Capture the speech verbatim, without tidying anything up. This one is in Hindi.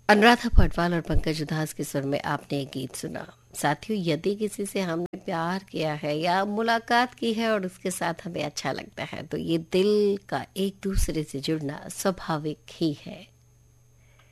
अनुराधा पौडवाल और पंकज उधास के स्वर में आपने एक गीत सुना। साथियों, यदि किसी से हमने प्यार किया है या मुलाकात की है और उसके साथ हमें अच्छा लगता है, तो ये दिल का एक दूसरे से जुड़ना स्वाभाविक ही है।